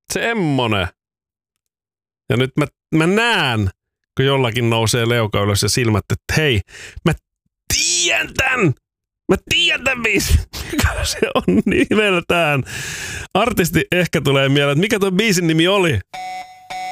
Semmonen. Ja nyt mä näen, kun jollakin nousee leuka ylös ja silmät, että hei, mä tiedän tämän biisin, mikä se on nimeltään. Artisti ehkä tulee mieleen, että mikä tuon biisin nimi oli?